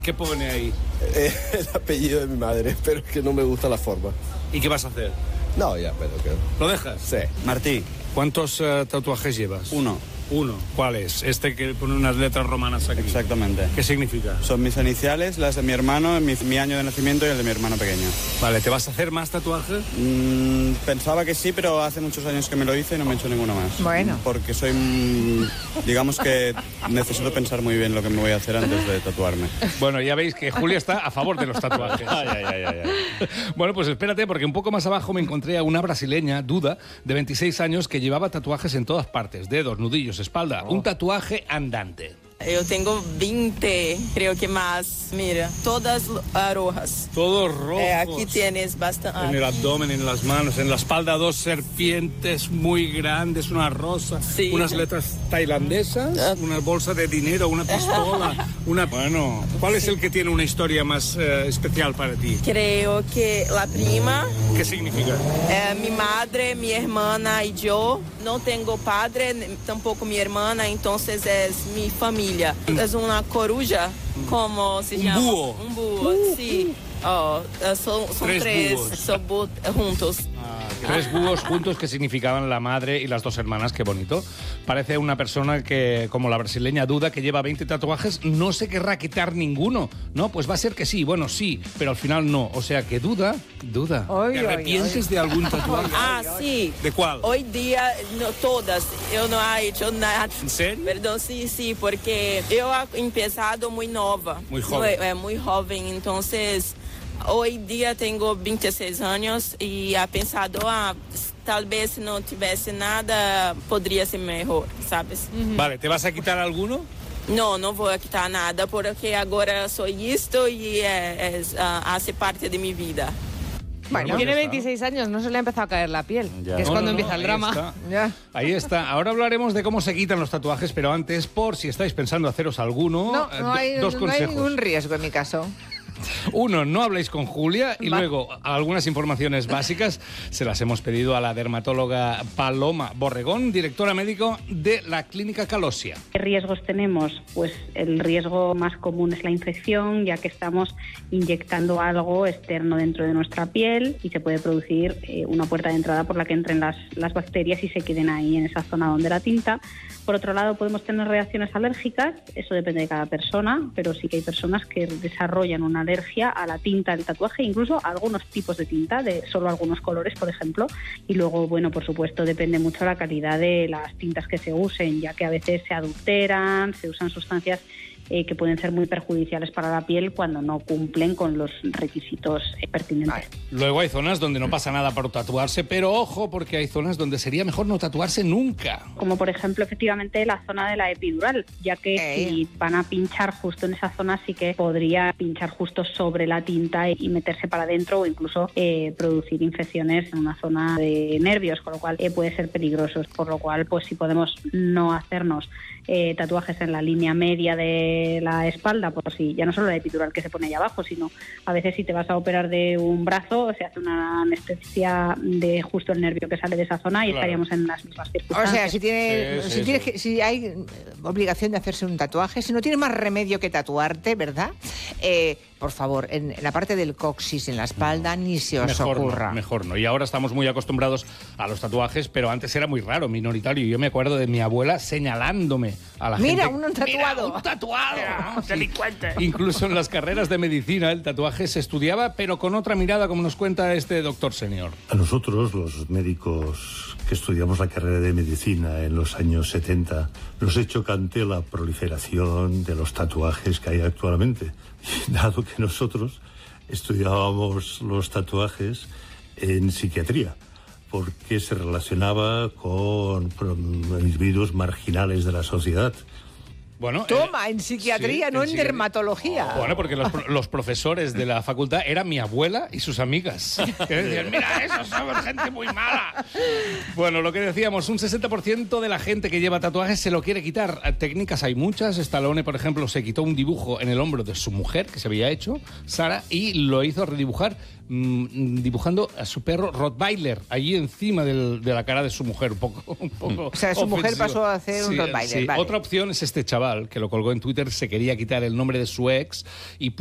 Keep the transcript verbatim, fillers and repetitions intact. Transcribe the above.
¿Qué pone ahí? Eh, el apellido de mi madre, pero es que no me gusta la forma. ¿Y qué vas a hacer? No, ya, pero que... ¿Lo dejas? Sí. Martí, ¿cuántos uh, tatuajes llevas? Uno. Uno. ¿Cuál es? Este que pone unas letras romanas aquí. Exactamente. ¿Qué significa? Son mis iniciales, las de mi hermano, mi, mi año de nacimiento y el de mi hermano pequeño. Vale, ¿te vas a hacer más tatuajes? Mm, pensaba que sí, pero hace muchos años que me lo hice y no me he hecho ninguno más. Bueno. Porque soy, mm, digamos que necesito pensar muy bien lo que me voy a hacer antes de tatuarme. Bueno, ya veis que Julia está a favor de los tatuajes. ay, ay, ay, ay, ay. Bueno, pues espérate, porque un poco más abajo me encontré a una brasileña, Duda, de veintiséis años, que llevaba tatuajes en todas partes, dedos, nudillos, espalda, oh. un tatuaje andante. Eu tenho vinte, creo que más. Mira, todas rojas. Todos rojos. Eh, aquí tienes bastante. En el abdomen, en las manos, en la espalda dos serpientes muy grandes, una rosa, sí. unas letras tailandesas, uh. una bolsa de dinero, una pistola, una... Bueno, ¿cuál es el que tiene una historia más uh, especial para ti? Creo que la prima. ¿Qué significa? Eh, mi madre, mi hermana y yo. No tengo padre, tampoco mi hermana, entonces es mi familia. Es una coruja, como se un llama? Búho. Un búho. Uh, sí. Oh, son, son tres, tres son juntos. Ah, tres búhos juntos que significaban la madre y las dos hermanas, qué bonito. Parece una persona que, como la brasileña Duda, que lleva veinte tatuajes, no se querrá quitar ninguno. No, pues va a ser que sí, bueno, sí, pero al final no. O sea que Duda, Duda, oy, ¿te arrepientes oy, oy. de algún tatuaje? Ah, sí. ¿De cuál? Hoy día, no, todas. Eu no he hecho nada. ¿En serio? Perdón, sí, sí, porque yo he empezado muy nova. Muy joven. Muy, muy joven, entonces... Hoy día tengo veintiséis años y he pensado, ah, tal vez si no tuviese nada, podría ser mejor, ¿sabes? Uh-huh. Vale, ¿te vas a quitar alguno? No, no voy a quitar nada, porque ahora soy esto y es, es, uh, hace parte de mi vida. Bueno, tiene veintiséis años, no se le ha empezado a caer la piel, ya. que es no, cuando no, empieza no, el ahí drama. Está. Ya. Ahí está. Ahora hablaremos de cómo se quitan los tatuajes, pero antes, por si estáis pensando haceros alguno, no, no hay, dos no consejos. hay ningún riesgo en mi caso. Uno, no habléis con Julia y Va. luego algunas informaciones básicas se las hemos pedido a la dermatóloga Paloma Borregón, directora médico de la Clínica Calosia. ¿Qué riesgos tenemos? Pues el riesgo más común es la infección, ya que estamos inyectando algo externo dentro de nuestra piel y se puede producir eh, una puerta de entrada por la que entren las, las bacterias y se queden ahí en esa zona donde la tinta. Por otro lado, podemos tener reacciones alérgicas, eso depende de cada persona, pero sí que hay personas que desarrollan una alergia a la tinta del tatuaje, incluso a algunos tipos de tinta, de solo algunos colores, por ejemplo. Y luego, bueno, por supuesto, depende mucho la calidad de las tintas que se usen, ya que a veces se adulteran, se usan sustancias eh, que pueden ser muy perjudiciales para la piel cuando no cumplen con los requisitos eh, pertinentes. Vale. Luego hay zonas donde no pasa nada por tatuarse, pero ojo, porque hay zonas donde sería mejor no tatuarse nunca. Como por ejemplo, efectivamente, la zona de la epidural, ya que Ey. si van a pinchar justo en esa zona, sí que podría pinchar justo sobre la tinta y meterse para adentro o incluso eh, producir infecciones en una zona de nervios, con lo cual eh, puede ser peligroso. Por lo cual, pues si podemos no hacernos eh, tatuajes en la línea media de la espalda, por si ya no solo la epidural que se pone ahí abajo, sino a veces si te vas a operar de un brazo, se hace una anestesia de justo el nervio que sale de esa zona y claro. estaríamos en las mismas O circunstancias. sea, si, tiene, Sí, si, sí, tienes sí. que, si hay obligación de hacerse un tatuaje, si no tienes más remedio que tatuarte, ¿verdad? Eh, por favor, en, en la parte del coxis, en la espalda, ni se os Mejor ocurra. no, mejor no. Y ahora estamos muy acostumbrados a los tatuajes, pero antes era muy raro, minoritario. Yo me acuerdo de mi abuela señalándome a la Mira, gente. un tatuado. ¡Mira, un tatuado! Mira, delincuente. Incluso en las carreras de medicina el tatuaje se estudiaba, pero con otra mirada, como nos cuenta este doctor senior. A nosotros, los médicos que estudiamos la carrera de medicina en los años setenta, nos es chocante la proliferación de los tatuajes que hay actualmente. Y dado que nosotros estudiábamos los tatuajes en psiquiatría, porque se relacionaba con individuos marginales de la sociedad. Bueno, Toma, eh, en psiquiatría, sí, no en, psiquiatría. dermatología. Bueno, porque los, los profesores de la facultad eran mi abuela y sus amigas. Que decían, mira, esos somos gente muy mala. Bueno, lo que decíamos, un sesenta por ciento de la gente que lleva tatuajes se lo quiere quitar. Técnicas hay muchas. Stallone, por ejemplo, se quitó un dibujo en el hombro de su mujer, que se había hecho, Sara, y lo hizo redibujar mmm, dibujando a su perro Rottweiler, allí encima del, de la cara de su mujer. Un poco, un poco O sea, su mujer ofensivo. pasó a hacer un Sí, Rottweiler, sí. vale. Otra opción es este chaval. chaval que lo colgó en Twitter se quería quitar el nombre de su ex y